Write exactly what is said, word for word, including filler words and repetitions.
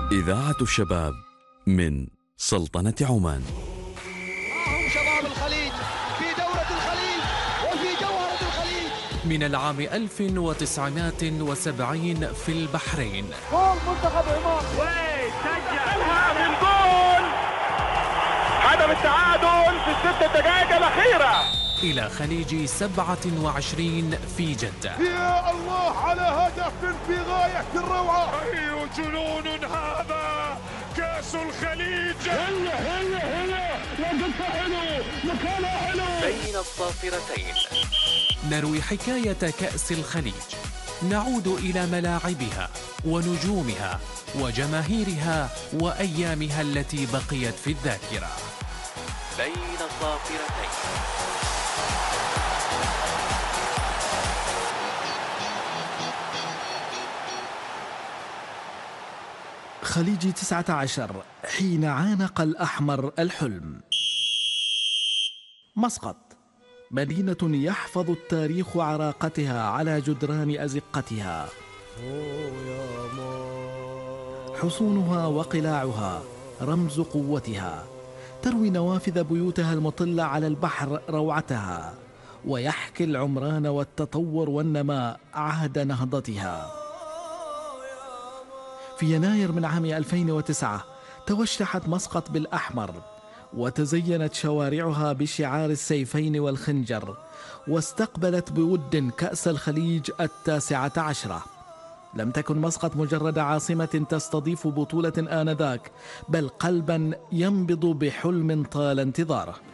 إذاعة الشباب من سلطنة عمان. معهم شباب الخليج في دورة الخليج وفي جوهرة الخليج من العام ألف وتسعمائة وسبعين في البحرين. جول منتخب عمان وسجلها من جول هدف التعادل في الست دقائق الأخيرة إلى خليج سبعة وعشرين في جدة. يا الله على هدف في غاية الروعة. أي جنون هذا، كأس الخليج. هلا هلا هلا وقتها حلو مكانها حلو. بين الصافرتين نروي حكاية كأس الخليج، نعود إلى ملاعبها ونجومها وجماهيرها وأيامها التي بقيت في الذاكرة. بين الصافرتين. خليج تسعة عشر حين عانق الأحمر الحلم. مسقط مدينة يحفظ التاريخ عراقتها على جدران أزقتها، حصونها وقلاعها رمز قوتها، تروي نوافذ بيوتها المطلة على البحر روعتها، ويحكي العمران والتطور والنماء عهد نهضتها. في يناير من عام ألفين وتسعة توشحت مسقط بالأحمر، وتزينت شوارعها بشعار السيفين والخنجر، واستقبلت بود كأس الخليج التاسعة عشرة. لم تكن مسقط مجرد عاصمة تستضيف بطولة آنذاك، بل قلبا ينبض بحلم طال انتظاره.